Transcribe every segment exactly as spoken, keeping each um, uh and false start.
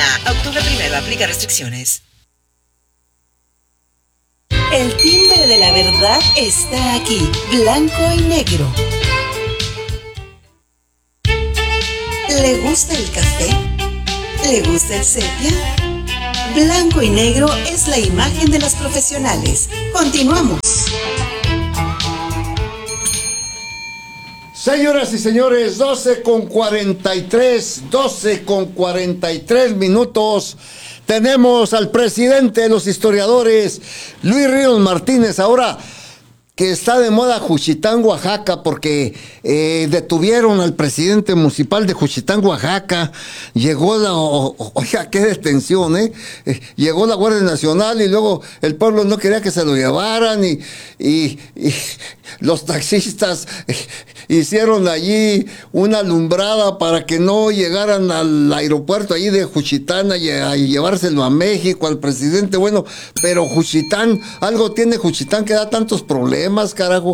Soriana. Octubre primero, aplica restricciones. El timbre de la verdad está aquí, blanco y negro. ¿Le gusta el café? ¿Le gusta el sepia? Blanco y negro es la imagen de los profesionales. Continuamos. Señoras y señores, doce con cuarenta y tres, doce con cuarenta y tres minutos. Tenemos al presidente de los historiadores, Luis Ríos Martínez. Ahora que está de moda Juchitán, Oaxaca, porque eh, detuvieron al presidente municipal de Juchitán, Oaxaca. Llegó la, o, o, oiga, qué detención, ¿eh? ¿eh? Llegó la Guardia Nacional y luego el pueblo no quería que se lo llevaran y, y, y los taxistas eh, hicieron allí una alumbrada para que no llegaran al aeropuerto allí de Juchitán a, a llevárselo a México al presidente. Bueno, pero Juchitán, algo tiene Juchitán que da tantos problemas, carajo.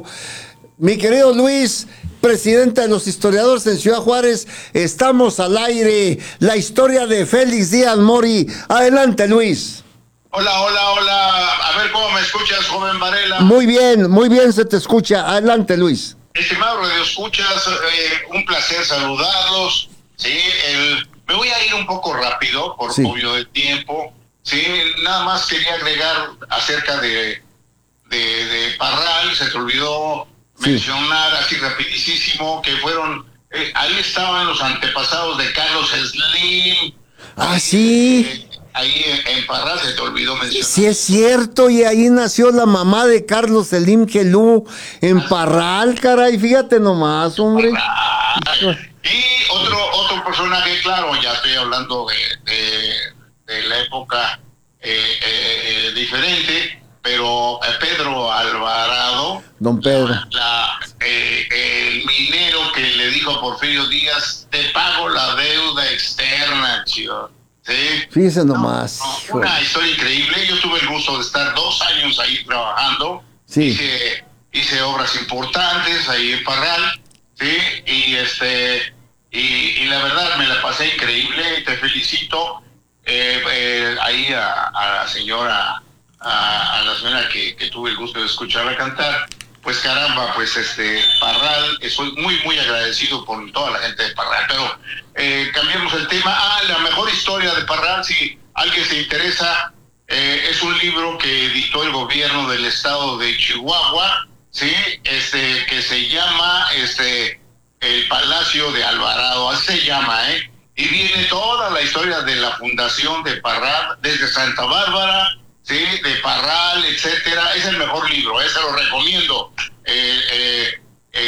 Mi querido Luis, presidente de los historiadores en Ciudad Juárez, estamos al aire. La historia de Félix Díaz Mori. Adelante, Luis. Hola, hola, hola. A ver cómo me escuchas, joven Varela. Muy bien, muy bien se te escucha. Adelante, Luis. Estimado Radio Escuchas, eh, un placer saludarlos. Sí, el, me voy a ir un poco rápido por sí. obvio del tiempo. Sí, nada más quería agregar acerca de, de, de Parral. Se te olvidó sí. mencionar así rapidísimo que fueron, eh, ahí estaban los antepasados de Carlos Slim. Ah, sí. Eh, ahí en, en Parral se te olvidó mencionar. Sí, es cierto, y ahí nació la mamá de Carlos Selim Gelú, en ah, Parral, caray, fíjate nomás, hombre. Parral. Y otro otro personaje, claro, ya estoy hablando de, de, de la época eh, eh, diferente, pero Pedro Alvarado, don Pedro, la, la, eh, el minero que le dijo a Porfirio Díaz, te pago la deuda externa, tío. Sí. Fíjese nomás. No, no, una historia increíble. Yo tuve el gusto de estar dos años ahí trabajando. Sí. Hice, hice obras importantes ahí en Parral, sí, y este y, y la verdad me la pasé increíble. Te felicito eh, eh, ahí a, a la señora, a, a la señora que, que tuve el gusto de escucharla cantar. Pues caramba, pues este Parral, estoy muy muy agradecido por toda la gente de Parral, pero eh, cambiemos el tema. Ah, la mejor historia de Parral, si alguien se interesa, eh, es un libro que editó el gobierno del estado de Chihuahua, sí, este que se llama este el Palacio de Alvarado, así se llama, eh, y viene toda la historia de la fundación de Parral desde Santa Bárbara, sí, de Parral, etcétera. Es el mejor libro, eh, se lo recomiendo. Eh, eh,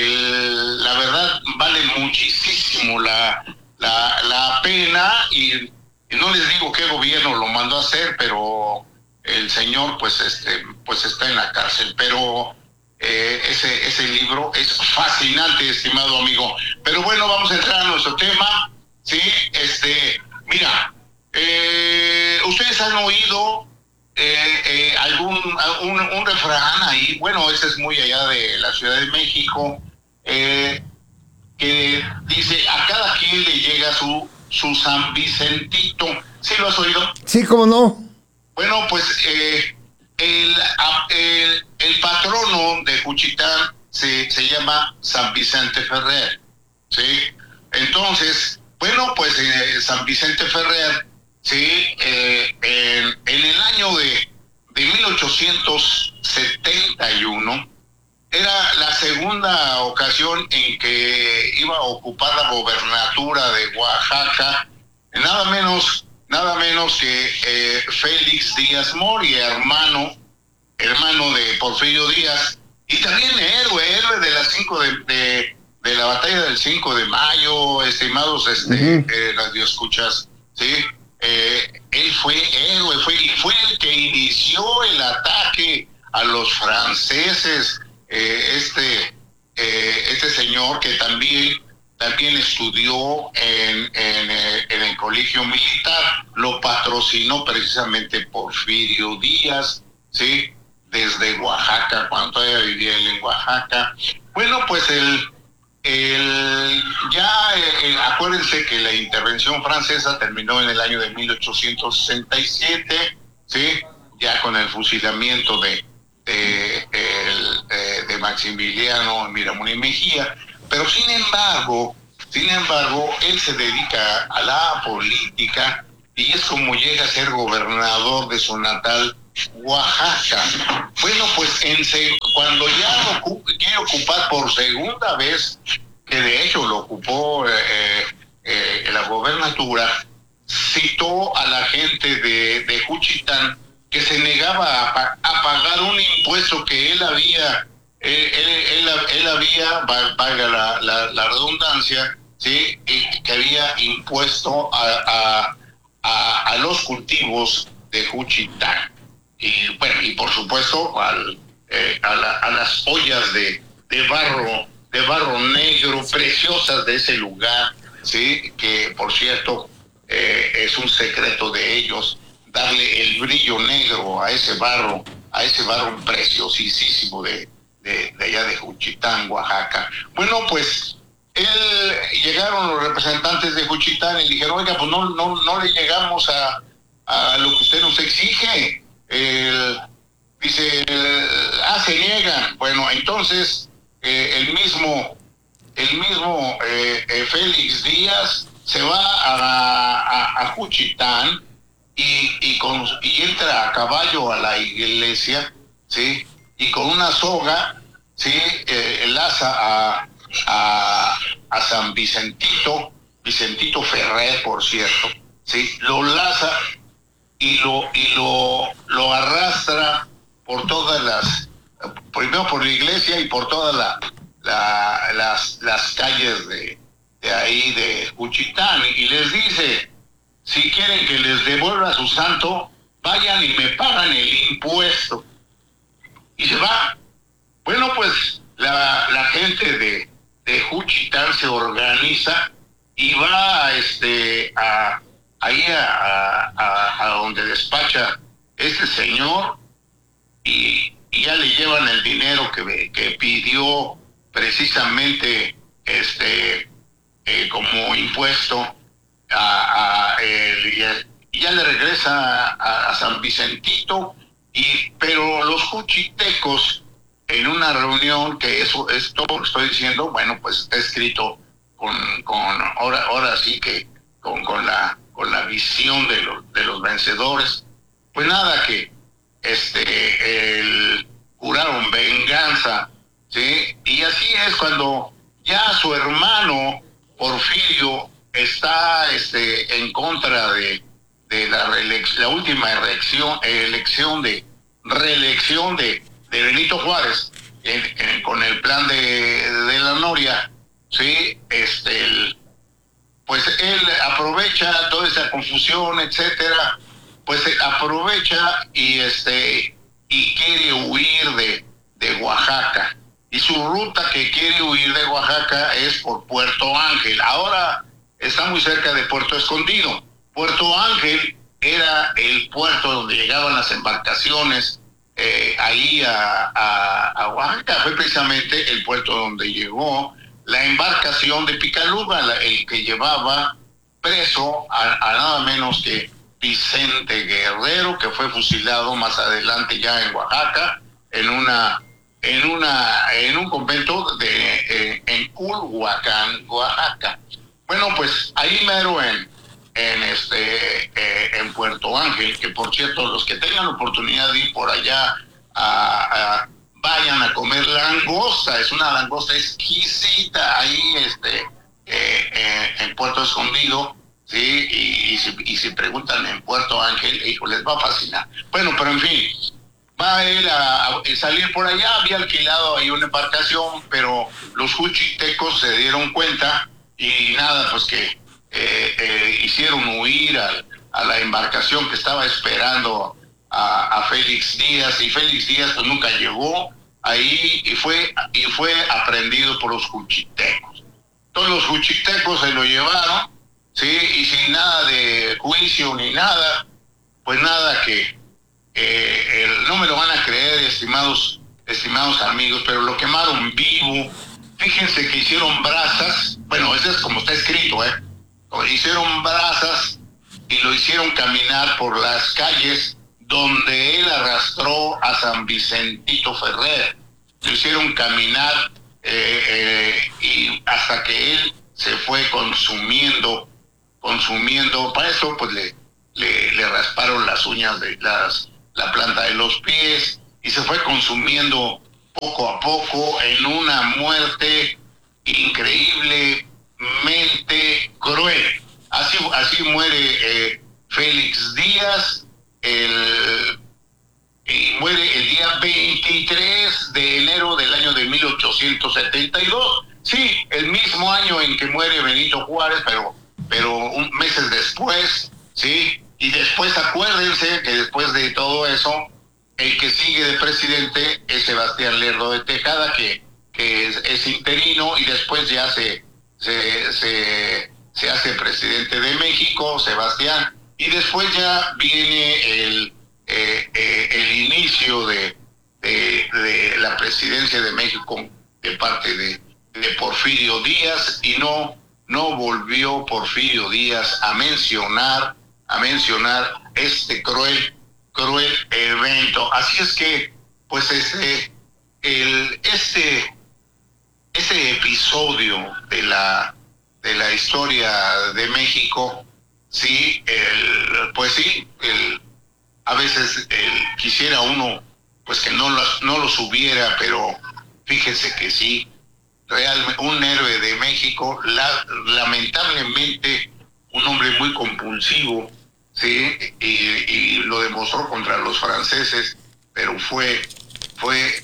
el, la verdad vale muchísimo la, la, la pena y, y no les digo qué gobierno lo mandó a hacer, pero el señor pues este pues está en la cárcel, pero eh, ese ese libro es fascinante, estimado amigo. Pero bueno, vamos a entrar a nuestro tema, sí, este, mira, eh, ustedes han oído Eh, eh, algún un, un refrán ahí, bueno, ese es muy allá de la Ciudad de México, eh, que dice, a cada quien le llega su su San Vicentito. ¿Sí lo has oído? Sí, cómo no. Bueno, pues eh, el, el el patrono de Juchitán se, se llama San Vicente Ferrer, ¿sí? Entonces, bueno, pues eh, San Vicente Ferrer, sí, eh, en, en el año de, de mil ochocientos setenta y uno era la segunda ocasión en que iba a ocupar la gobernatura de Oaxaca, nada menos nada menos que eh, Félix Díaz Mori, hermano hermano de Porfirio Díaz, y también héroe héroe de las cinco de, de de la batalla del cinco de mayo, estimados este uh-huh. eh, radioescuchas, sí. Eh, él fue héroe, fue, y fue el que inició el ataque a los franceses, eh, este eh, este señor que también también estudió en, en, en el colegio militar, lo patrocinó precisamente Porfirio Díaz, sí, desde Oaxaca, cuando todavía vivía él en Oaxaca. Bueno, pues el el, ya eh, acuérdense que la intervención francesa terminó en el año de mil ochocientos sesenta y siete, ¿sí? Ya con el fusilamiento de, de, el, eh, de Maximiliano Miramón y Mejía, pero sin embargo, sin embargo, él se dedica a la política y es como llega a ser gobernador de su natal Oaxaca. Bueno, pues en se, cuando ya ocup, quiere ocupar por segunda vez, que de hecho lo ocupó eh, eh, la gobernatura, citó a la gente de, de Juchitán que se negaba a, a pagar un impuesto que él había, él, él, él, él había, valga la, la, la redundancia, sí, que había impuesto a, a, a, a los cultivos de Juchitán. Y bueno, y por supuesto al, eh, a, la, a las ollas de, de barro, de barro negro, preciosas de ese lugar, sí, que por cierto eh, es un secreto de ellos, darle el brillo negro a ese barro, a ese barro preciosísimo de, de, de allá de Juchitán, Oaxaca. Bueno, pues él, llegaron los representantes de Juchitán y dijeron, oiga, pues no, no, no le llegamos a, a lo que usted nos exige. El, dice, el, ah, se niegan. Bueno, entonces eh, el mismo, el mismo eh, eh, Félix Díaz se va a, a, a Juchitán y, y, con, y entra a caballo a la iglesia, ¿sí? Y con una soga, ¿sí? Eh, enlaza a, a, a San Vicentito, Vicentito Ferrer, por cierto, ¿sí? Lo laza y lo y lo lo arrastra por todas las, primero por la iglesia y por todas la, la, las las calles de, de ahí de Juchitán, y les dice, si quieren que les devuelva su santo, vayan y me pagan el impuesto. Y se va. Bueno, pues la, la gente de, de Juchitán se organiza y va este a ahí a, a, a donde despacha este señor y, y ya le llevan el dinero que, que pidió precisamente este eh, como impuesto a, a el, y ya le regresa a, a San Vicentito, y pero los juchitecos en una reunión, que eso es todo lo que estoy diciendo, bueno, pues está escrito con, con ahora, ahora sí que con, con la con la visión de los, de los vencedores, pues nada, que este el, juraron venganza, ¿sí? Y así es cuando ya su hermano Porfirio está este en contra de, de la reelección, la última elección, elección de reelección de, de Benito Juárez, en, en, con el plan de, de la Noria, ¿sí? Este el pues él aprovecha toda esa confusión, etcétera, pues aprovecha y este y quiere huir de, de Oaxaca. Y su ruta que quiere huir de Oaxaca es por Puerto Ángel. Ahora está muy cerca de Puerto Escondido. Puerto Ángel era el puerto donde llegaban las embarcaciones eh, ahí a, a, a Oaxaca. Fue precisamente el puerto donde llegó la embarcación de Picaluga, la, el que llevaba preso a, a nada menos que Vicente Guerrero, que fue fusilado más adelante ya en Oaxaca, en una en una en un convento de eh, en Culhuacán, Oaxaca. Bueno, pues ahí mero en en este eh, en Puerto Ángel, que por cierto, los que tengan oportunidad de ir por allá a, a vayan a comer langosta, es una langosta exquisita ahí este eh, eh, en Puerto Escondido, sí, y, y, si, y si preguntan en Puerto Ángel, hijo, les va a fascinar. Bueno, pero en fin, va él a, a salir por allá, había alquilado ahí una embarcación, pero los juchitecos se dieron cuenta y nada, pues que eh, eh, hicieron huir al, a la embarcación que estaba esperando A, a Félix Díaz, y Félix Díaz pues nunca llegó ahí y fue y fue aprehendido por los juchitecos. Todos los juchitecos se lo llevaron, sí, y sin nada de juicio ni nada, pues nada que eh, el, no me lo van a creer, estimados estimados amigos, pero lo quemaron vivo, fíjense que hicieron brasas, bueno, eso es como está escrito, ¿eh? Hicieron brasas y lo hicieron caminar por las calles donde él arrastró a San Vicentito Ferrer. Lo hicieron caminar eh, eh, y hasta que él se fue consumiendo, consumiendo, para eso pues le, le, le rasparon las uñas de las, la planta de los pies y se fue consumiendo poco a poco en una muerte increíblemente cruel. Así, así muere eh, Félix Díaz, el, y muere el día veintitrés de enero del año de mil ochocientos setenta y dos. Sí, el mismo año en que muere Benito Juárez, pero, pero un, meses después, sí. Y después acuérdense que después de todo eso, el que sigue de presidente es Sebastián Lerdo de Tejada, que, que es, es interino y después ya se, se, se, se hace presidente de México, Sebastián, y después ya viene el, eh, eh, el inicio de, de, de la presidencia de México de parte de, de Porfirio Díaz, y no, no volvió Porfirio Díaz a mencionar, a mencionar este cruel cruel evento. Así es que, pues, este, el, este, este episodio de la, de la historia de México, sí, el, pues sí, el, a veces el, quisiera uno, pues, que no los, no los hubiera, pero fíjese que sí, realmente un héroe de México, la, lamentablemente, un hombre muy compulsivo, sí, y, y lo demostró contra los franceses, pero fue fue eh,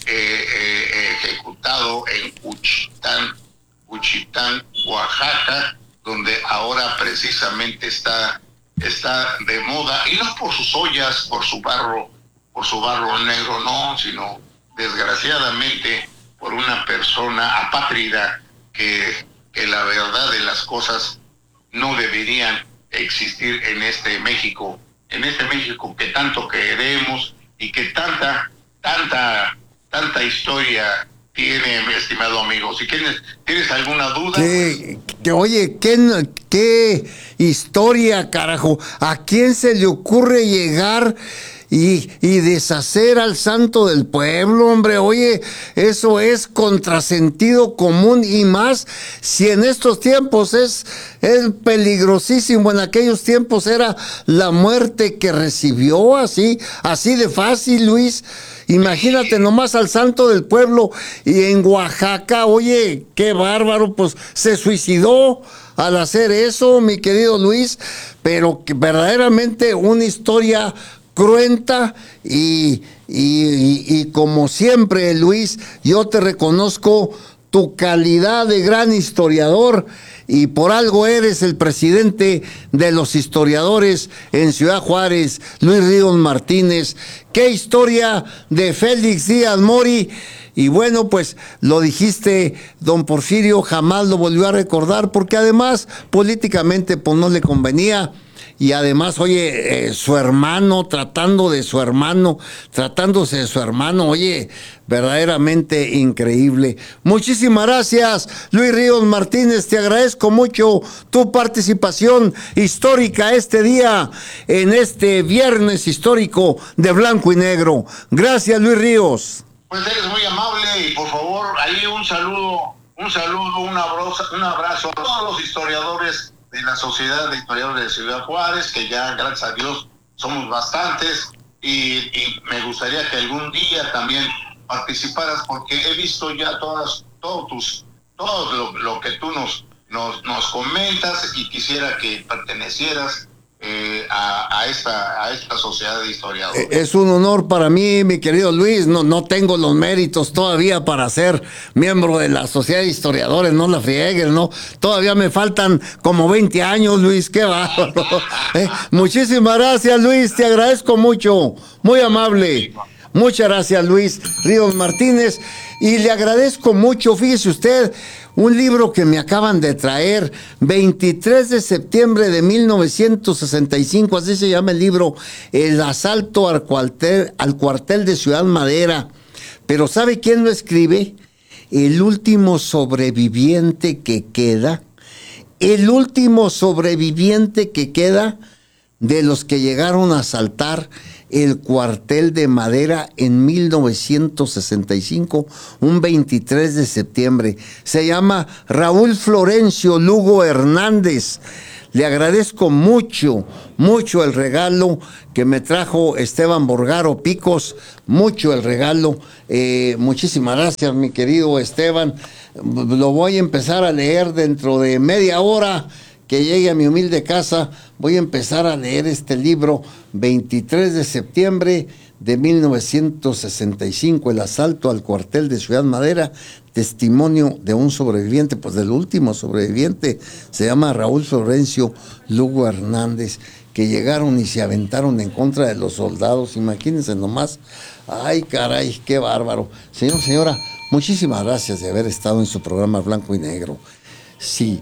eh, ejecutado en Juchitán, Juchitán, Oaxaca, donde ahora precisamente está está de moda, y no por sus ollas, por su barro, por su barro negro, no, sino desgraciadamente por una persona apátrida que, que la verdad de las cosas no deberían existir en este México, en este México que tanto queremos y que tanta, tanta, tanta historia tiene, mi estimado amigo. Si tienes, tienes alguna duda. Que, que oye, ¿qué, qué historia, carajo? ¿A quién se le ocurre llegar y, y deshacer al santo del pueblo, hombre? Oye, eso es contrasentido común, y más si en estos tiempos es, es peligrosísimo. En aquellos tiempos era la muerte que recibió, así, así de fácil, Luis. Imagínate nomás al santo del pueblo, y en Oaxaca, oye, qué bárbaro, pues se suicidó al hacer eso, mi querido Luis, pero que verdaderamente una historia cruenta, y, y, y, y como siempre, Luis, yo te reconozco tu calidad de gran historiador, y por algo eres el presidente de los historiadores en Ciudad Juárez, Luis Ríos Martínez. Qué historia de Félix Díaz Mori. Y bueno, pues lo dijiste, don Porfirio jamás lo volvió a recordar, porque además políticamente pues no le convenía. Y además, oye, eh, su hermano, tratando de su hermano, tratándose de su hermano, oye, verdaderamente increíble. Muchísimas gracias, Luis Ríos Martínez, te agradezco mucho tu participación histórica este día, en este viernes histórico de Blanco y Negro. Gracias, Luis Ríos. Pues eres muy amable, y por favor, ahí un saludo, un saludo, un abrazo, un abrazo a todos los historiadores de la Sociedad de Historiadores de Ciudad Juárez, que ya, gracias a Dios, somos bastantes, y, y me gustaría que algún día también participaras, porque he visto ya todas, todos tus, todo lo, lo que tú nos, nos, nos comentas, y quisiera que pertenecieras eh, a, a, esta, a esta sociedad de historiadores. Es un honor para mí, mi querido Luis. No, no tengo los méritos todavía para ser miembro de la Sociedad de Historiadores, no la friegues, ¿no? Todavía me faltan como veinte años, Luis, qué bárbaro. ¿Eh? Muchísimas gracias, Luis, te agradezco mucho, muy amable. Muchas gracias, Luis Ríos Martínez, y le agradezco mucho, fíjese usted, un libro que me acaban de traer, veintitrés de septiembre de mil novecientos sesenta y cinco, así se llama el libro, El asalto al cuartel, al cuartel de Ciudad Madera. Pero ¿sabe quién lo escribe? el último sobreviviente que queda, el último sobreviviente que queda de los que llegaron a asaltar el cuartel de Madera en mil novecientos sesenta y cinco, un veintitrés de septiembre. Se llama Raúl Florencio Lugo Hernández. Le agradezco mucho, mucho el regalo que me trajo Esteban Borgaro Picos, mucho el regalo. Eh, muchísimas gracias, mi querido Esteban. Lo voy a empezar a leer dentro de media hora que llegue a mi humilde casa. Voy a empezar a leer este libro, veintitrés de septiembre de mil novecientos sesenta y cinco, el asalto al cuartel de Ciudad Madera, testimonio de un sobreviviente, pues del último sobreviviente, se llama Raúl Florencio Lugo Hernández, que llegaron y se aventaron en contra de los soldados, imagínense nomás. Ay, caray, qué bárbaro. Señor, señora, muchísimas gracias de haber estado en su programa Blanco y Negro. Sí,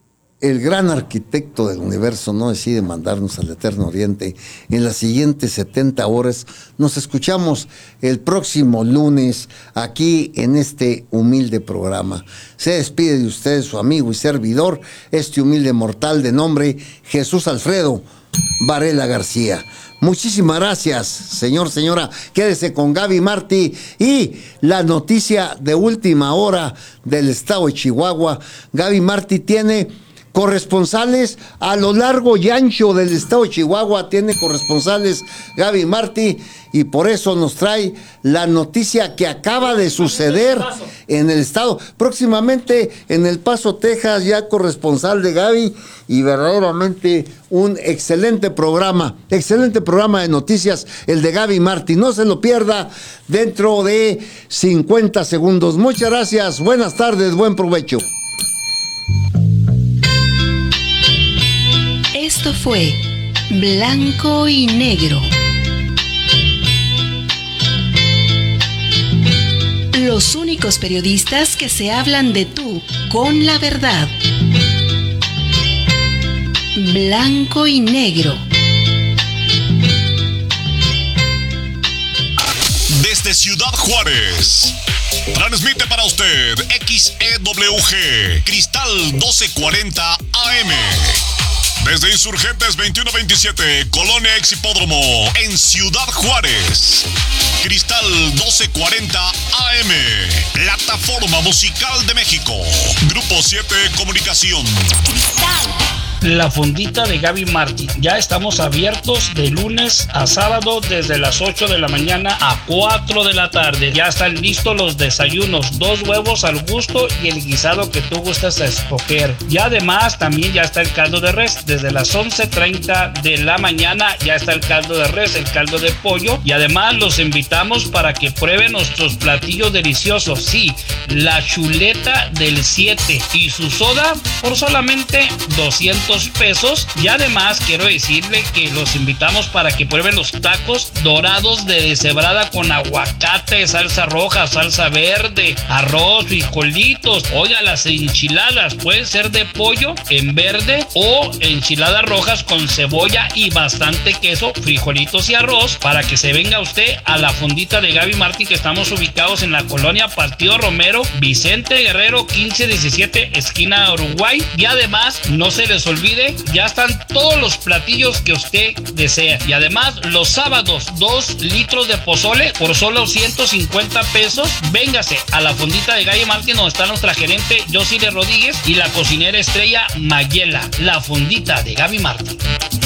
el gran arquitecto del universo no decide mandarnos al Eterno Oriente en las siguientes setenta horas. Nos escuchamos el próximo lunes aquí en este humilde programa. Se despide de ustedes su amigo y servidor, este humilde mortal de nombre Jesús Alfredo Varela García. Muchísimas gracias, señor, señora. Quédese con Gaby Martí y la noticia de última hora del estado de Chihuahua. Gaby Martí tiene corresponsales a lo largo y ancho del estado de Chihuahua, tiene corresponsales Gaby Martí, y por eso nos trae la noticia que acaba de suceder en el estado. Próximamente en El Paso, Texas, ya corresponsal de Gaby, y verdaderamente un excelente programa, excelente programa de noticias, el de Gaby Martí. No se lo pierda dentro de cincuenta segundos. Muchas gracias, buenas tardes, buen provecho. Esto fue Blanco y Negro. Los únicos periodistas que se hablan de tú con la verdad. Blanco y Negro. Desde Ciudad Juárez, transmite para usted X E W G Cristal doce cuarenta A M. Desde Insurgentes veintiuno veintisiete, Colonia Ex Hipódromo, en Ciudad Juárez. Cristal doce cuarenta A M, Plataforma Musical de México. Grupo siete Comunicación. Cristal. La Fondita de Gaby Martí. Ya estamos abiertos de lunes a sábado desde las ocho de la mañana a cuatro de la tarde. Ya están listos los desayunos, dos huevos al gusto y el guisado que tú gustas a escoger. Y además también ya está el caldo de res. Desde las once treinta de la mañana ya está el caldo de res, el caldo de pollo. Y además los invitamos para que prueben nuestros platillos deliciosos. Sí, la chuleta del siete y su soda por solamente doscientos pesos. Y además quiero decirle que los invitamos para que prueben los tacos dorados de deshebrada con aguacate, salsa roja, salsa verde, arroz, frijolitos. Oiga, las enchiladas pueden ser de pollo en verde o enchiladas rojas con cebolla y bastante queso, frijolitos y arroz, para que se venga usted a la Fondita de Gaby Martí, que estamos ubicados en la colonia Partido Romero, Vicente Guerrero quince diecisiete, esquina Uruguay. Y además no se les olvide, ya están todos los platillos que usted desea. Y además los sábados, dos litros de pozole por solo ciento cincuenta pesos. Véngase a la Fondita de Gaby Martí, donde está nuestra gerente Josile Rodríguez y la cocinera estrella Mayela. La Fondita de Gaby Martí.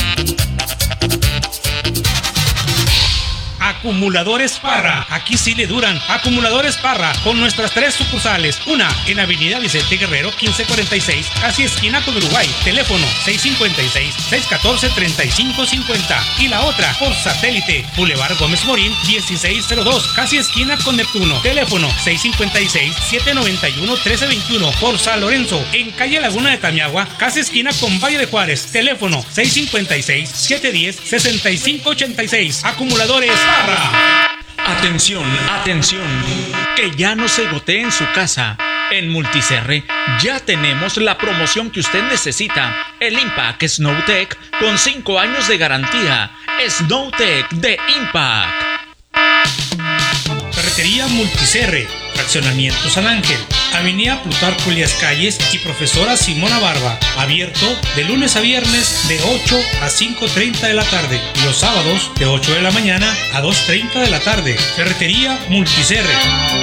Acumuladores Parra, aquí sí le duran. Acumuladores Parra, con nuestras tres sucursales. Una en Avenida Vicente Guerrero quince cuarenta y seis, casi esquina con Uruguay. Teléfono seis cinco seis, seis uno cuatro, tres cinco cinco cero. Y la otra por satélite, Boulevard Gómez Morín dieciséis cero dos, casi esquina con Neptuno. Teléfono seis cinco seis, siete nueve uno, uno tres dos uno. Por San Lorenzo, en calle Laguna de Tamiagua, casi esquina con Valle de Juárez. Teléfono seis cinco seis, siete uno cero, seis cinco ocho seis. Acumuladores Parra. Atención, atención, que ya no se gotee en su casa. En Multiserre ya tenemos la promoción que usted necesita. El Impact Snowtech con cinco años de garantía. Snowtech de Impact. Ferretería Multiserre. Fraccionamiento San Ángel, Avenida Plutarco Elías Calles y Profesora Simona Barba, abierto de lunes a viernes de ocho a cinco treinta de la tarde y los sábados de ocho de la mañana a dos treinta de la tarde. Ferretería Multicerre.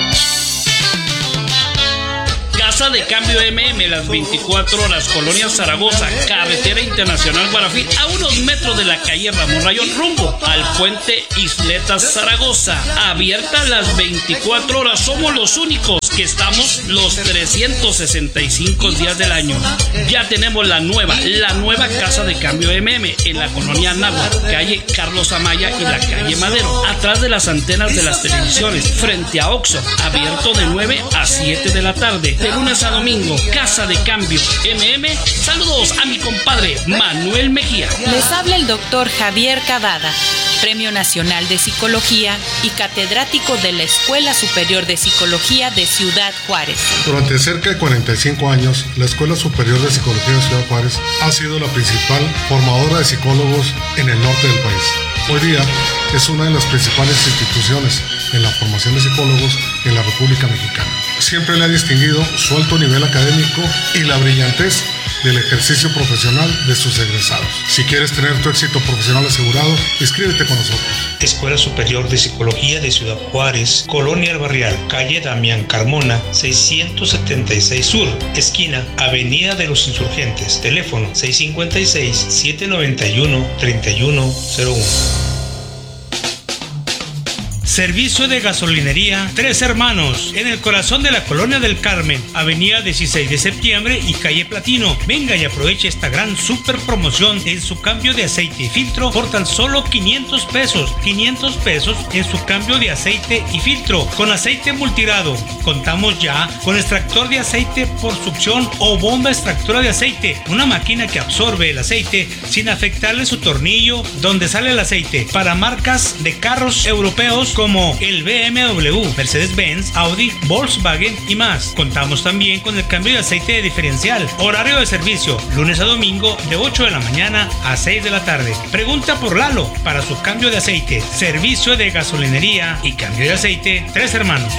Casa de Cambio M M, las veinticuatro horas, Colonia Zaragoza, Carretera Internacional Guarafí, a unos metros de la calle Ramón Rayón, rumbo al puente Isletas Zaragoza. Abierta las veinticuatro horas, somos los únicos que estamos los trescientos sesenta y cinco días del año. Ya tenemos la nueva, la nueva Casa de Cambio M M en la colonia Náhuatl, calle Carlos Amaya y la calle Madero, atrás de las antenas de las televisiones, frente a Oxxo, abierto de nueve a siete de la tarde, de lunes a domingo. Casa de Cambio M M. Saludos a mi compadre Manuel Mejía. Les habla el doctor Javier Cavada, Premio Nacional de Psicología y catedrático de la Escuela Superior de Psicología de Ciudad Juárez. Durante cerca de cuarenta y cinco años, la Escuela Superior de Psicología de Ciudad Juárez ha sido la principal formadora de psicólogos en el norte del país. Hoy día es una de las principales instituciones en la formación de psicólogos en la República Mexicana. Siempre le ha distinguido su alto nivel académico y la brillantez del ejercicio profesional de sus egresados. Si quieres tener tu éxito profesional asegurado, inscríbete con nosotros. Escuela Superior de Psicología de Ciudad Juárez, Colonia El Barrial, calle Damián Carmona, seiscientos setenta y seis Sur, esquina Avenida de los Insurgentes, teléfono seis cinco seis, siete nueve uno, tres uno cero uno. Servicio de gasolinería Tres Hermanos, en el corazón de la Colonia del Carmen, avenida dieciséis de septiembre y calle Platino. Venga y aproveche esta gran super promoción en su cambio de aceite y filtro por tan solo quinientos pesos. quinientos pesos en su cambio de aceite y filtro con aceite multirado. Contamos ya con extractor de aceite por succión o bomba extractora de aceite, una máquina que absorbe el aceite sin afectarle su tornillo donde sale el aceite, para marcas de carros europeos como el B M W, Mercedes-Benz, Audi, Volkswagen y más. Contamos también con el cambio de aceite de diferencial. Horario de servicio, lunes a domingo de ocho de la mañana a seis de la tarde. Pregunta por Lalo para su cambio de aceite. Servicio de gasolinería y cambio de aceite Tres Hermanos.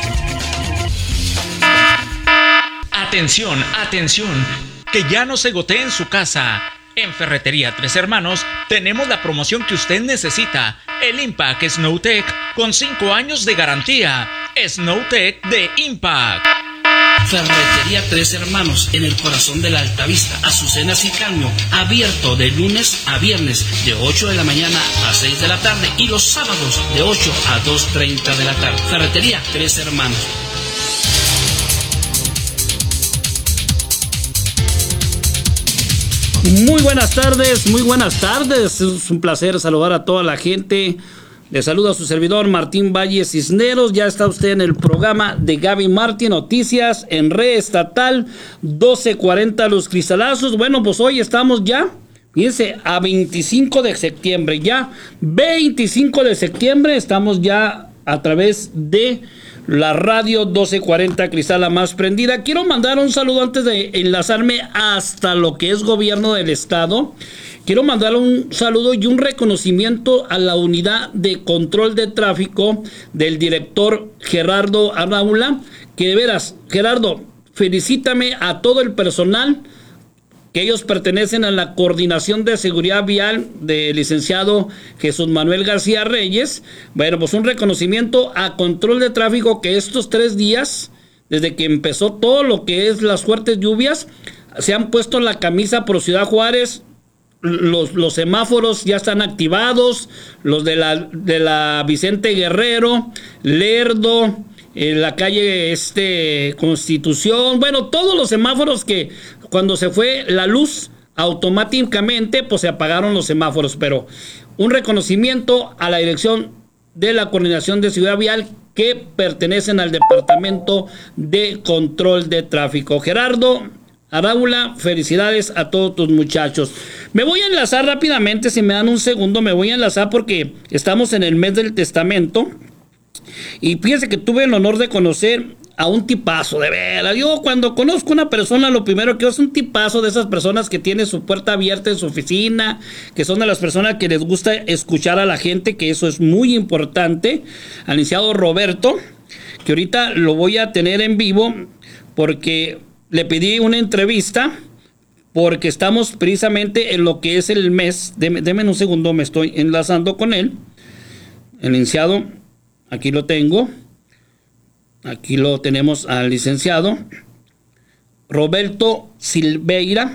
Atención, atención, que ya no se gotee en su casa. En Ferretería Tres Hermanos tenemos la promoción que usted necesita, el Impact SnowTech con cinco años de garantía. SnowTech de Impact. Ferretería Tres Hermanos, en el corazón de la Altavista, Azucenas y Caño, abierto de lunes a viernes de ocho de la mañana a seis de la tarde y los sábados de ocho a dos treinta de la tarde. Ferretería Tres Hermanos. Muy buenas tardes, muy buenas tardes. Es un placer saludar a toda la gente. Le saluda a su servidor Martín Valle Cisneros. Ya está usted en el programa de Gaby Martín, Noticias en Red Estatal doce cuarenta Los Cristalazos. Bueno, pues hoy estamos ya, fíjense, a veinticinco de septiembre. Ya veinticinco de septiembre estamos ya a través de la radio doce cuarenta Cristal, la más prendida. Quiero mandar un saludo antes de enlazarme hasta lo que es gobierno del estado. Quiero mandar un saludo y un reconocimiento a la unidad de control de tráfico del director Gerardo Arraula, que de veras, Gerardo, felicítame a todo el personal, que ellos pertenecen a la Coordinación de Seguridad Vial del licenciado Jesús Manuel García Reyes. Bueno, pues un reconocimiento a control de tráfico, que estos tres días, desde que empezó todo lo que es las fuertes lluvias, se han puesto la camisa por Ciudad Juárez. Los, los semáforos ya están activados, los de la, de la Vicente Guerrero, Lerdo, en la calle este Constitución, bueno, todos los semáforos que cuando se fue la luz automáticamente pues se apagaron los semáforos. Pero un reconocimiento a la dirección de la Coordinación de Seguridad Vial, que pertenecen al Departamento de Control de Tráfico. Gerardo Arraula, felicidades a todos tus muchachos. Me voy a enlazar rápidamente, si me dan un segundo, me voy a enlazar porque estamos en el mes del testamento. Y fíjense que tuve el honor de conocer a un tipazo, de veras. Yo cuando conozco a una persona, lo primero que es un tipazo, de esas personas que tiene su puerta abierta en su oficina, que son de las personas que les gusta escuchar a la gente, que eso es muy importante. Al licenciado Roberto, que ahorita lo voy a tener en vivo porque le pedí una entrevista porque estamos precisamente en lo que es el mes. Deme, deme un segundo, me estoy enlazando con él. El licenciado, aquí lo tengo. Aquí lo tenemos al licenciado Roberto Silveira,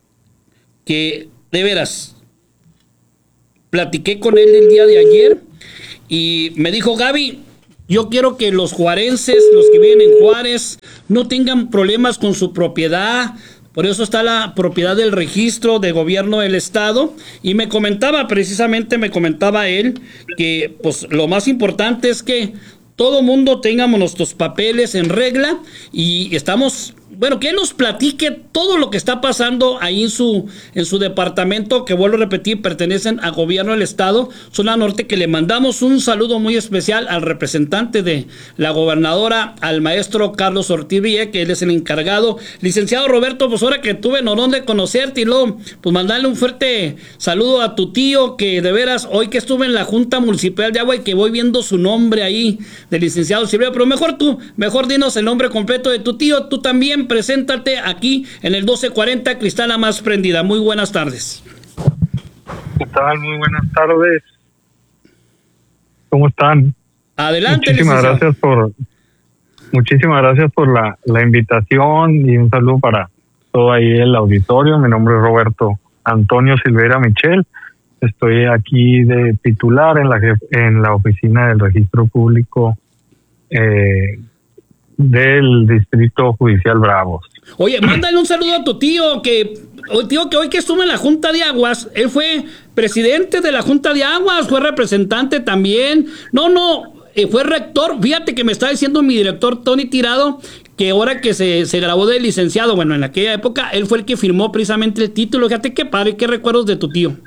que de veras platiqué con él el día de ayer y me dijo: Gaby, yo quiero que los juarenses, los que viven en Juárez, no tengan problemas con su propiedad. Por eso está la propiedad del registro de gobierno del estado. Y me comentaba, precisamente me comentaba él, que pues lo más importante es que todo mundo tengamos nuestros papeles en regla y estamos... Bueno, que él nos platique todo lo que está pasando ahí en su, en su departamento, que vuelvo a repetir, pertenecen al gobierno del estado, zona norte, que le mandamos un saludo muy especial al representante de la gobernadora, al maestro Carlos Ortiz Villa, que él es el encargado. Licenciado Roberto, pues ahora que tuve el honor de conocerte y luego, pues mandarle un fuerte saludo a tu tío, que de veras, hoy que estuve en la Junta Municipal de Agua y que voy viendo su nombre ahí, del licenciado Silvia, pero mejor tú, mejor dinos el nombre completo de tu tío, tú también. Preséntate aquí en el doce cuarenta, Cristal La Más Prendida. Muy buenas tardes. ¿Qué tal? Muy buenas tardes. ¿Cómo están? Adelante. Muchísimas gracias por muchísimas gracias por la, la invitación y un saludo para todo ahí el auditorio. Mi nombre es Roberto Antonio Silveira Michel. Estoy aquí de titular en la en la oficina del Registro Público eh, del Distrito Judicial Bravos. Oye, mándale un saludo a tu tío, que tío que hoy que estuvo en la Junta de Aguas, él fue presidente de la Junta de Aguas, fue representante también. No, no, eh, fue rector. Fíjate que me está diciendo mi director Tony Tirado que ahora que se, se graduó de licenciado, bueno, en aquella época, él fue el que firmó precisamente el título. Fíjate qué padre, qué recuerdos de tu tío.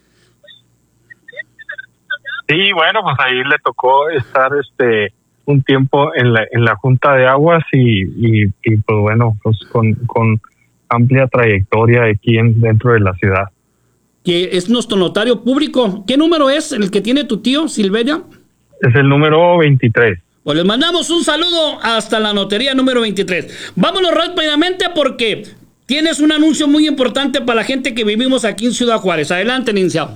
Sí, bueno, pues ahí le tocó estar este un tiempo en la en la Junta de Aguas y, y, y pues bueno, pues con, con amplia trayectoria aquí en, dentro de la ciudad. Que es nuestro notario público. ¿Qué número es el que tiene tu tío, Silveria? Es el número veintitrés. Pues les mandamos un saludo hasta la notaría número veintitrés. Vámonos rápidamente porque tienes un anuncio muy importante para la gente que vivimos aquí en Ciudad Juárez. Adelante, licenciado.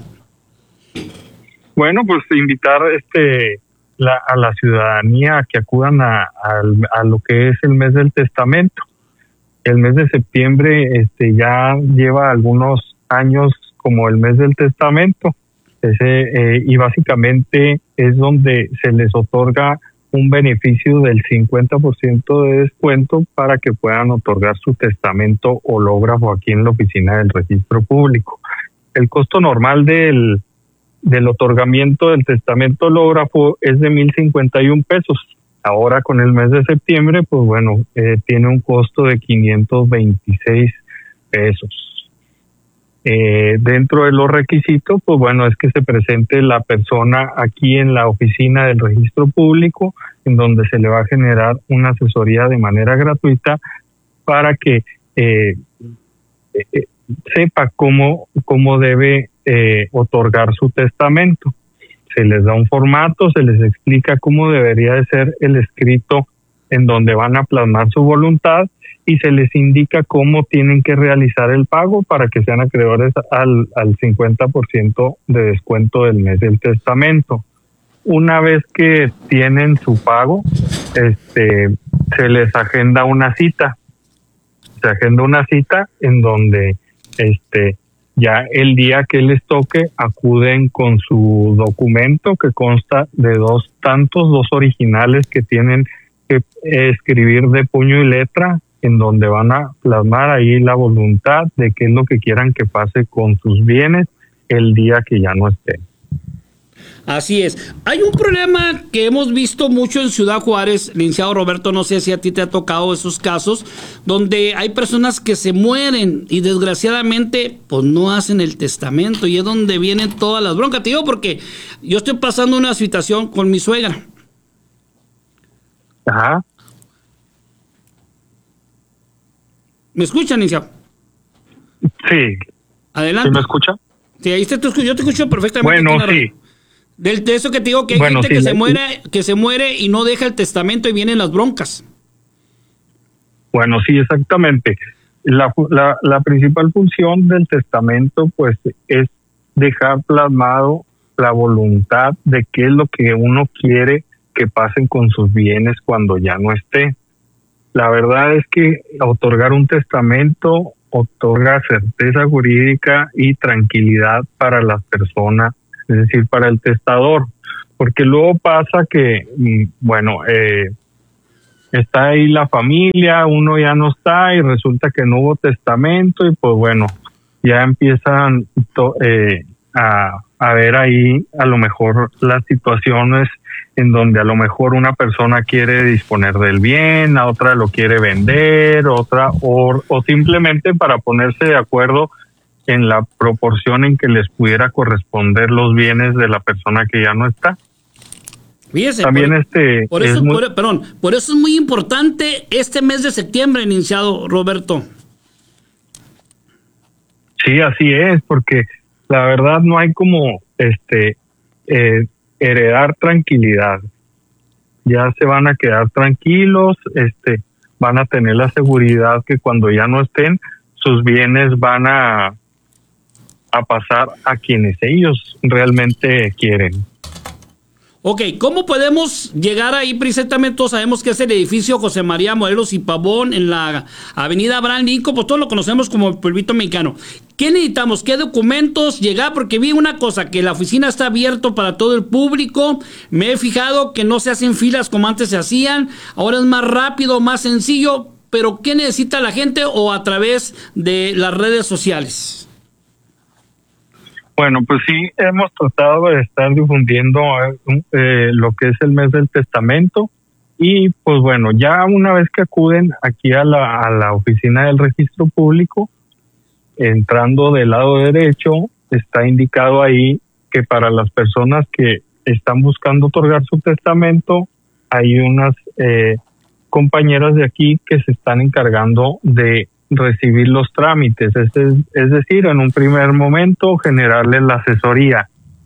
Bueno, pues invitar este La, a la ciudadanía a que acudan a, a, a lo que es el mes del testamento. El mes de septiembre este, ya lleva algunos años como el mes del testamento. Ese, eh, y básicamente es donde se les otorga un beneficio del cincuenta por ciento de descuento para que puedan otorgar su testamento hológrafo aquí en la oficina del Registro Público. El costo normal del del otorgamiento del testamento hológrafo es de mil cincuenta y un pesos. Ahora con el mes de septiembre, pues bueno, eh, tiene un costo de quinientos veintiséis pesos. Eh, dentro de los requisitos, pues bueno, es que se presente la persona aquí en la oficina del Registro Público, en donde se le va a generar una asesoría de manera gratuita para que eh, eh, sepa cómo, cómo debe Eh, otorgar su testamento. Se les da un formato, se les explica cómo debería de ser el escrito en donde van a plasmar su voluntad y se les indica cómo tienen que realizar el pago para que sean acreedores al, al cincuenta por ciento de descuento del mes del testamento. Una vez que tienen su pago, este, se les agenda una cita. Se agenda una cita en donde este ya el día que les toque acuden con su documento que consta de dos tantos, dos originales que tienen que escribir de puño y letra, en donde van a plasmar ahí la voluntad de qué es lo que quieran que pase con sus bienes el día que ya no estén. Así es. Hay un problema que hemos visto mucho en Ciudad Juárez, licenciado Roberto, no sé si a ti te ha tocado esos casos, donde hay personas que se mueren y desgraciadamente pues no hacen el testamento y es donde vienen todas las broncas. Te digo porque yo estoy pasando una situación con mi suegra. Ajá. ¿Me escuchan, licenciado? Sí. Adelante. ¿Sí me escucha? Sí, ahí te, yo te escucho perfectamente. Bueno, sí. Del, de eso que te digo, que hay Bueno, gente sí, que, la- se muere, que se muere y no deja el testamento y vienen las broncas. Bueno, sí, exactamente. La, fu- la, la principal función del testamento, pues, es dejar plasmado la voluntad de qué es lo que uno quiere que pasen con sus bienes cuando ya no esté. La verdad es que otorgar un testamento otorga certeza jurídica y tranquilidad para las personas, es decir, para el testador, porque luego pasa que, mm, bueno, eh, está ahí la familia, uno ya no está y resulta que no hubo testamento y pues bueno, ya empiezan to- eh, a, a ver ahí a lo mejor las situaciones en donde a lo mejor una persona quiere disponer del bien, a otra lo quiere vender, otra o, o simplemente para ponerse de acuerdo en la proporción en que les pudiera corresponder los bienes de la persona que ya no está. Fíjese, También por, este por es eso, muy- por- perdón, por eso es muy importante este mes de septiembre iniciado, Roberto. Sí, así es, porque la verdad no hay como este eh, heredar tranquilidad. Ya se van a quedar tranquilos, este, van a tener la seguridad que cuando ya no estén, sus bienes van a a pasar a quienes ellos realmente quieren. Ok, ¿cómo podemos llegar ahí? Precisamente todos sabemos que es el edificio José María Morelos y Pavón en la avenida Abraham Lincoln, pues todos lo conocemos como el Pueblito Mexicano. ¿Qué necesitamos? ¿Qué documentos? Llegar, porque vi una cosa, que la oficina está abierta para todo el público. Me he fijado que no se hacen filas como antes se hacían. Ahora es más rápido, más sencillo. Pero ¿qué necesita la gente o a través de las redes sociales? Bueno, pues sí, hemos tratado de estar difundiendo eh, eh, lo que es el mes del testamento y pues bueno, ya una vez que acuden aquí a la, a la oficina del registro público, entrando del lado derecho, está indicado ahí que para las personas que están buscando otorgar su testamento, hay unas eh, compañeras de aquí que se están encargando de recibir los trámites, es, es decir, en un primer momento generarles la asesoría,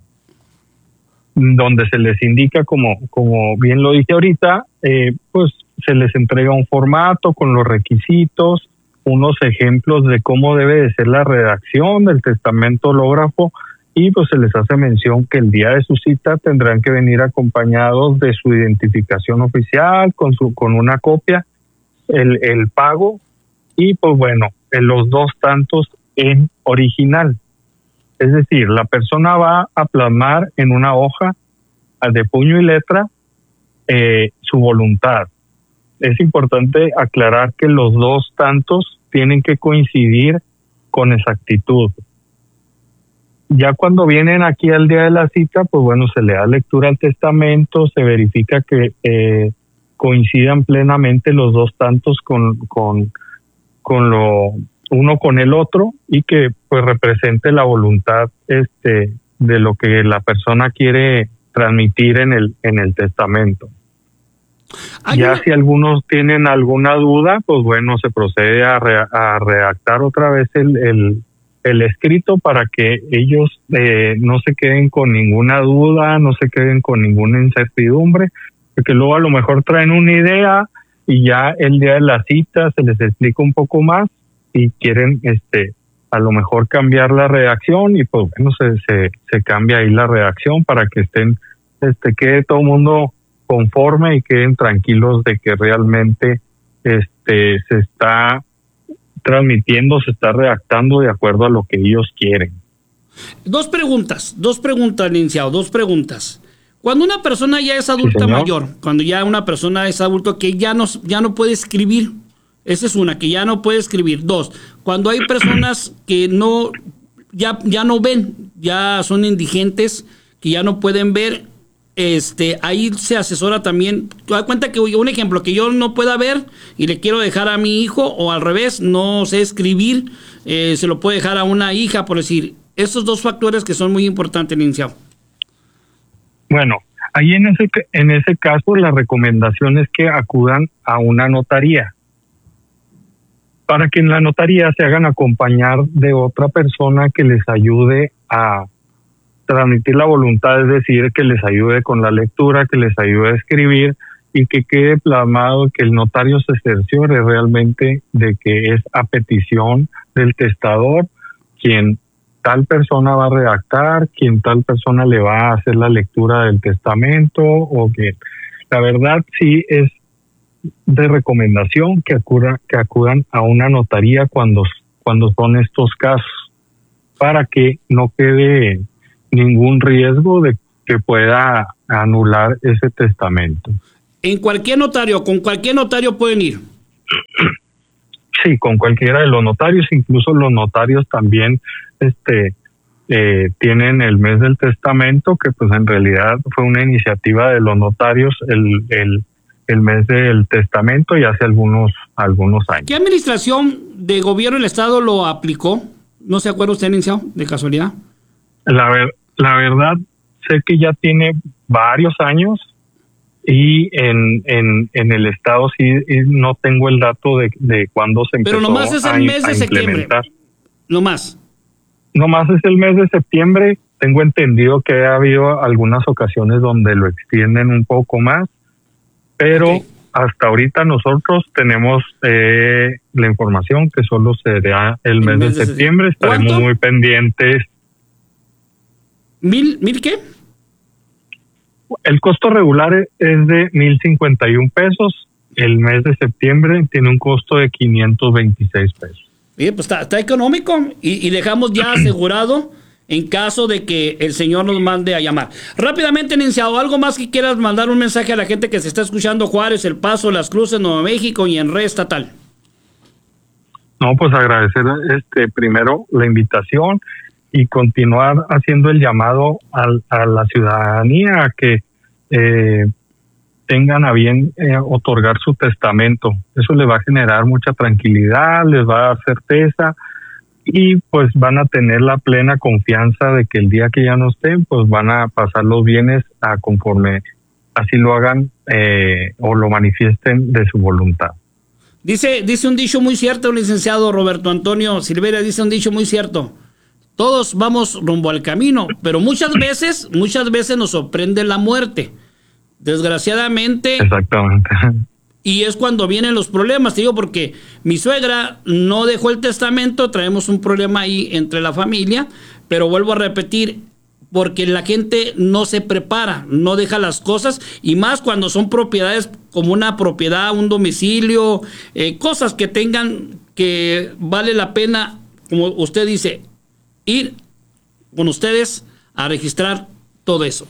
donde se les indica, como, como bien lo dije ahorita, eh, pues se les entrega un formato con los requisitos, unos ejemplos de cómo debe de ser la redacción del testamento hológrafo y pues se les hace mención que el día de su cita tendrán que venir acompañados de su identificación oficial, con, su, con una copia, el, el pago, y pues bueno, en los dos tantos en original. Es decir, la persona va a plasmar en una hoja de puño y letra eh, su voluntad. Es importante aclarar que los dos tantos tienen que coincidir con exactitud. Ya cuando vienen aquí al día de la cita, pues bueno, se le da lectura al testamento, se verifica que eh, coincidan plenamente los dos tantos con, con con lo uno con el otro y que pues represente la voluntad este de lo que la persona quiere transmitir en el en el testamento. Ya una... si algunos tienen alguna duda, pues bueno, se procede a, re, a redactar otra vez el, el el escrito para que ellos eh, no se queden con ninguna duda, no se queden con ninguna incertidumbre, porque luego a lo mejor traen una idea y ya el día de la cita se les explica un poco más y quieren este a lo mejor cambiar la redacción y pues bueno, se, se, se cambia ahí la redacción para que estén, este quede todo el mundo conforme y queden tranquilos de que realmente este se está transmitiendo, se está redactando de acuerdo a lo que ellos quieren. Dos preguntas, dos preguntas, licenciado, dos preguntas. Cuando una persona ya es adulta sí, mayor, cuando ya una persona es adulto que ya no, ya no puede escribir, esa es una, que ya no puede escribir. Dos, cuando hay personas que no, ya, ya no ven, ya son indigentes, que ya no pueden ver, este, ahí se asesora también. Te das cuenta que un ejemplo, que yo no pueda ver y le quiero dejar a mi hijo, o al revés, no sé escribir, eh, se lo puede dejar a una hija, por decir, esos dos factores que son muy importantes, licenciado. Bueno, ahí en ese en ese caso la recomendación es que acudan a una notaría para que en la notaría se hagan acompañar de otra persona que les ayude a, transmitir la voluntad, es decir, que les ayude con la lectura, que les ayude a escribir y que quede plasmado que el notario se cerciore realmente de que es a petición del testador quien tal persona va a redactar, quien tal persona le va a hacer la lectura del testamento, o que la verdad sí es de recomendación que acudan, que acudan a una notaría cuando, cuando son estos casos, para que no quede ningún riesgo de que pueda anular ese testamento. En cualquier notario, con cualquier notario pueden ir. Sí, con cualquiera de los notarios, incluso los notarios también este eh, tienen el mes del testamento, que pues en realidad fue una iniciativa de los notarios el, el, el mes del testamento y hace algunos, algunos años. ¿Qué administración de gobierno del Estado lo aplicó? ¿No se acuerda usted, licenciado, de casualidad? La, ver, la verdad, sé que ya tiene varios años y en, en, en el Estado sí no tengo el dato de, de cuándo se empezó. Pero nomás es el a, mes de a septiembre. Nomás. Nomás es el mes de septiembre. Tengo entendido que ha habido algunas ocasiones donde lo extienden un poco más, pero okay. Hasta ahorita nosotros tenemos eh, la información que solo será el, el mes, mes de, de septiembre. Estaremos ¿Cuánto? Muy pendientes. ¿Mil, mil qué? El costo regular es de mil cincuenta y un pesos. El mes de septiembre tiene un costo de quinientos veintiséis pesos. Bien, pues está, está económico y, y dejamos ya asegurado en caso de que el señor nos mande a llamar. Rápidamente, licenciado, ¿algo más que quieras mandar un mensaje a la gente que se está escuchando? Juárez, El Paso, Las Cruces, Nuevo México y en red estatal. No, pues agradecer este primero la invitación y continuar haciendo el llamado a, a la ciudadanía a que eh, tengan a bien eh, otorgar su testamento. Eso les va a generar mucha tranquilidad, les va a dar certeza y pues van a tener la plena confianza de que el día que ya no estén, pues van a pasar los bienes a conforme así lo hagan eh, o lo manifiesten de su voluntad. Dice, dice un dicho muy cierto, licenciado Roberto Antonio Silveira, dice un dicho muy cierto. Todos vamos rumbo al camino, pero muchas veces, muchas veces nos sorprende la muerte. Desgraciadamente. Exactamente. Y es cuando vienen los problemas, te digo, porque mi suegra no dejó el testamento, traemos un problema ahí entre la familia, pero vuelvo a repetir, porque la gente no se prepara, no deja las cosas, y más cuando son propiedades como una propiedad, un domicilio, eh, cosas que tengan que vale la pena, como usted dice, ir con ustedes a registrar todo eso.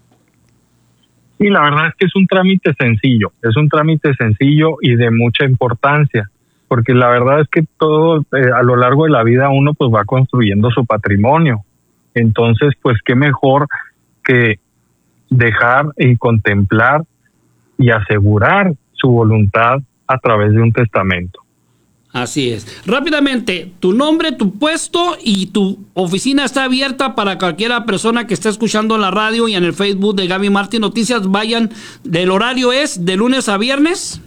Sí, la verdad es que es un trámite sencillo, es un trámite sencillo y de mucha importancia, porque la verdad es que todo eh, a lo largo de la vida uno pues va construyendo su patrimonio. Entonces, pues qué mejor que dejar y contemplar y asegurar su voluntad a través de un testamento. Así es. Rápidamente, tu nombre, tu puesto y tu oficina está abierta para cualquiera persona que esté escuchando en la radio y en el Facebook de Gaby Martín Noticias. Vayan, ¿del horario es de lunes a viernes?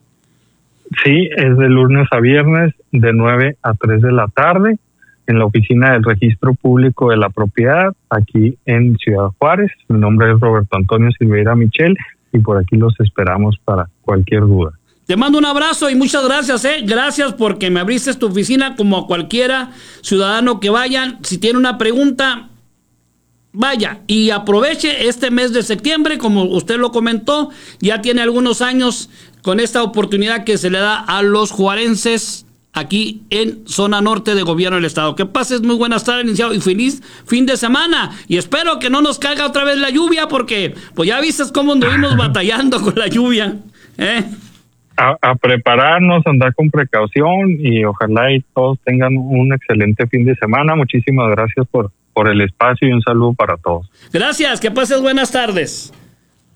Sí, es de lunes a viernes de nueve a tres de la tarde en la oficina del Registro Público de la Propiedad aquí en Ciudad Juárez. Mi nombre es Roberto Antonio Silveira Michel y por aquí los esperamos para cualquier duda. Te mando un abrazo y muchas gracias, ¿eh? Gracias porque me abriste tu oficina como a cualquiera ciudadano que vayan. Si tiene una pregunta, vaya y aproveche este mes de septiembre, como usted lo comentó, ya tiene algunos años con esta oportunidad que se le da a los juarenses aquí en zona norte de gobierno del estado. Que pases muy buenas tardes, licenciado, y feliz fin de semana. Y espero que no nos caiga otra vez la lluvia porque pues ya viste cómo anduvimos batallando con la lluvia, ¿eh? A, a prepararnos, andar con precaución y ojalá y todos tengan un excelente fin de semana. Muchísimas gracias por, por el espacio y un saludo para todos. Gracias, que pases buenas tardes.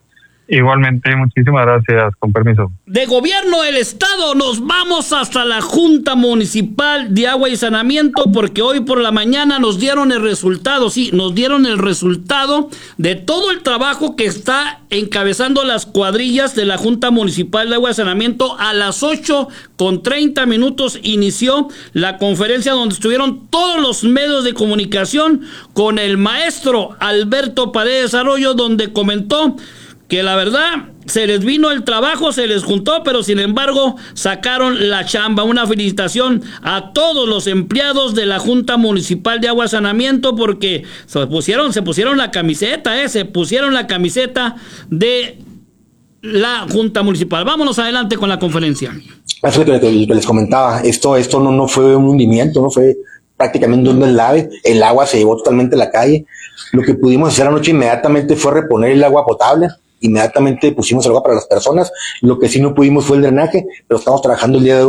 Igualmente, muchísimas gracias, con permiso. De gobierno del estado nos vamos hasta la Junta Municipal de Agua y Saneamiento, porque hoy por la mañana nos dieron el resultado, sí, nos dieron el resultado de todo el trabajo que está encabezando las cuadrillas de la Junta Municipal de Agua y Saneamiento. A las ocho con treinta minutos inició la conferencia donde estuvieron todos los medios de comunicación con el maestro Alberto Paredes Arroyo, donde comentó que la verdad se les vino el trabajo, se les juntó, pero sin embargo sacaron la chamba. Una felicitación a todos los empleados de la Junta Municipal de Agua y Saneamiento, porque se pusieron, se pusieron la camiseta, eh, se pusieron la camiseta de la Junta Municipal. Vámonos adelante con la conferencia. Eso es lo que les comentaba, esto, esto no, no fue un hundimiento, no fue prácticamente un deslave, el agua se llevó totalmente a la calle. Lo que pudimos hacer anoche inmediatamente fue reponer el agua potable. Inmediatamente pusimos agua para las personas. Lo que sí no pudimos fue el drenaje, pero estamos trabajando el día de hoy